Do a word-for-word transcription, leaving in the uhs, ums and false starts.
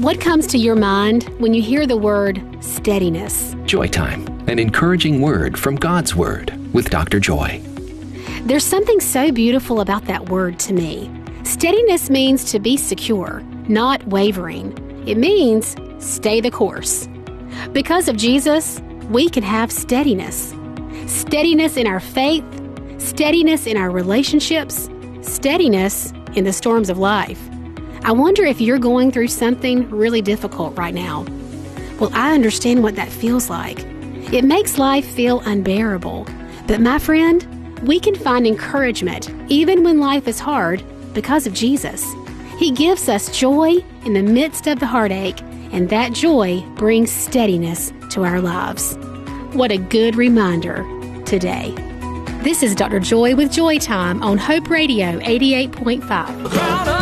What comes to your mind when you hear the word steadiness? Joy Time, an encouraging word from God's Word with Doctor Joy. There's something so beautiful about that word to me. Steadiness means to be secure, not wavering. It means stay the course. Because of Jesus, we can have steadiness. Steadiness in our faith, steadiness in our relationships, steadiness in the storms of life. I wonder if you're going through something really difficult right now. Well, I understand what that feels like. It makes life feel unbearable. But my friend, we can find encouragement even when life is hard because of Jesus. He gives us joy in the midst of the heartache, and that joy brings steadiness to our lives. What a good reminder today. This is Doctor Joy with Joy Time on Hope Radio eighty-eight point five.